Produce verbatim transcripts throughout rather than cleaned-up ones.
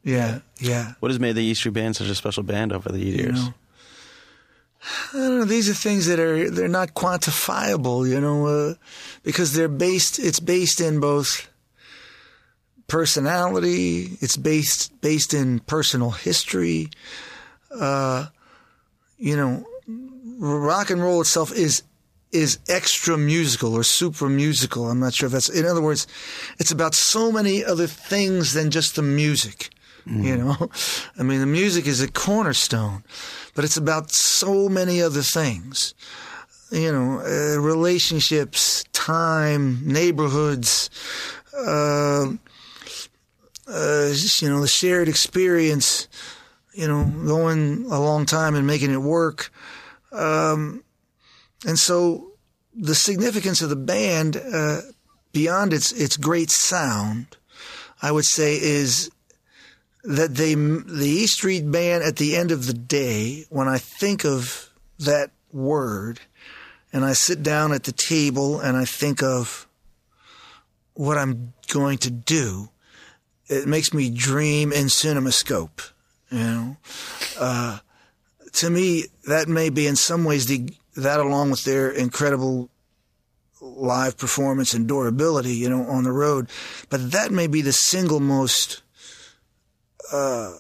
Yeah, yeah. What has made the E Street Band such a special band over the years? You know, I don't know. These are things that are they're not quantifiable. You know, uh, because they're based. It's based in both personality. It's based based in personal history. Uh, you know, rock and roll itself is is extra musical or super musical. I'm not sure if that's. In other words, it's about so many other things than just the music. Mm. You know, I mean, the music is a cornerstone, but it's about so many other things. You know, uh, relationships, time, neighborhoods. Uh, uh, you know, the shared experience. You know, going a long time and making it work. Um, and so the significance of the band, uh, beyond its, its great sound, I would say is that they, the E Street Band at the end of the day, when I think of that word and I sit down at the table and I think of what I'm going to do, it makes me dream in CinemaScope. You know, uh, to me, that may be in some ways the, that along with their incredible live performance and durability, you know, on the road, but that may be the single most, uh,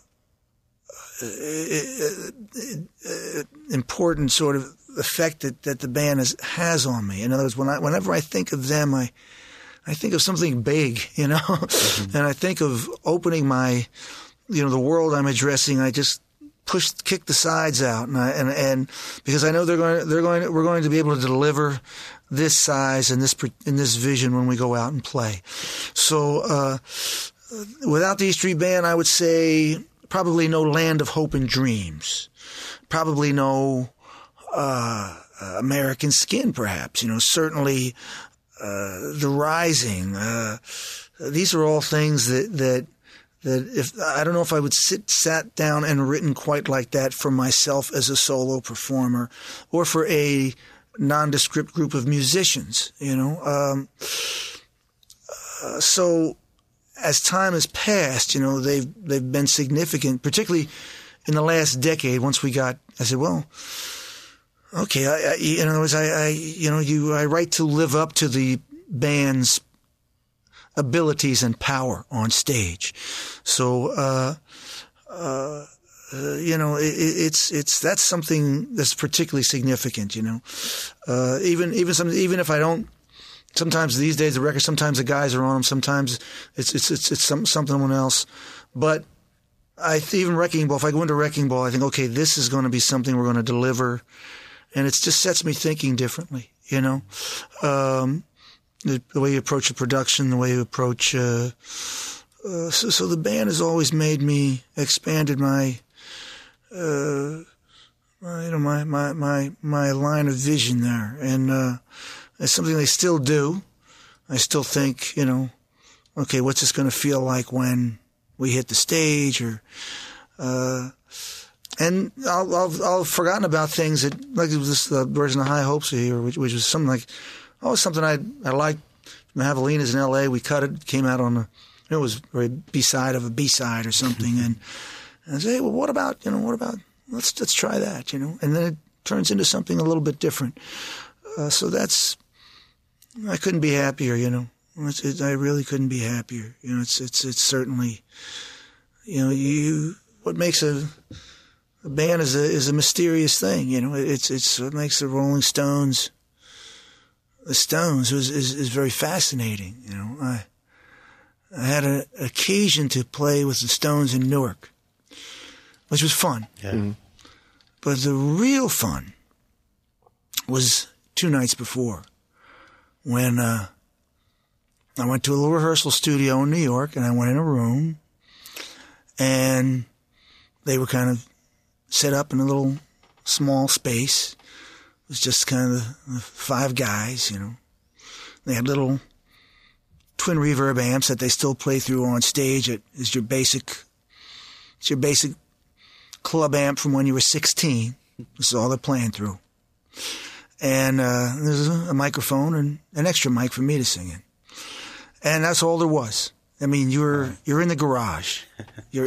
important sort of effect that, that the band has, has on me. In other words, when I, whenever I think of them, I, I think of something big, you know, mm-hmm. and I think of opening my, you know, the world I'm addressing. I just push, kick the sides out, and I, and and because I know they're going, they're going, we're going to be able to deliver this size and this in this vision when we go out and play. So, uh, without the E Street Band, I would say probably no Land of Hope and Dreams, probably no uh, American Skin, perhaps. You know, certainly uh, The Rising. Uh, these are all things that that. That if I don't know if I would sit sat down and written quite like that for myself as a solo performer, or for a nondescript group of musicians, you know. Um, uh, so as time has passed, you know, they've they've been significant, particularly in the last decade. Once we got, I said, well, okay, I, I, in other words, I, I you know, you I write to live up to the band's abilities and power on stage. So, uh, uh, uh, you know, it, it's, it's, that's something that's particularly significant, you know. Uh, even, even some, even if I don't, sometimes these days the records, sometimes the guys are on them, sometimes it's, it's, it's, it's some, someone else. But I, even Wrecking Ball, if I go into Wrecking Ball, I think, okay, this is going to be something we're going to deliver. And it just sets me thinking differently, you know. Um, The, the way you approach the production, the way you approach, uh, uh, so, so the band has always made me, expanded my, uh, my, you know, my, my, my, my line of vision there. And, uh, it's something they still do. I still think, you know, okay, what's this going to feel like when we hit the stage, or, uh, and I'll, I'll, I'll have forgotten about things that, like it was this, uh, Birds in the High Hopes here, which, which was something like, oh, something I I liked from Javelinas in L A. We cut it, came out on a, it was a B-side of a B-side or something. And, and I say, hey, well, what about, you know, what about, let's let's try that, you know. And then it turns into something a little bit different. Uh, so that's, I couldn't be happier, you know. It's, it, I really couldn't be happier. You know, it's it's it's certainly, you know, you, what makes a, a band is a, is a mysterious thing, you know. It's, it's what makes the Rolling Stones The Stones is, is, is very fascinating. You know, I, I had an occasion to play with the Stones in Newark, which was fun. Yeah. Mm-hmm. But the real fun was two nights before, when uh, I went to a little rehearsal studio in New York, and I went in a room, and they were kind of set up in a little small space. It was just kind of the five guys, you know. They had little twin reverb amps that they still play through on stage. It is your basic, it's your basic club amp from when you were sixteen. This is all they're playing through. And uh, there's a microphone and an extra mic for me to sing in. And that's all there was. I mean, you're you're in the garage. You're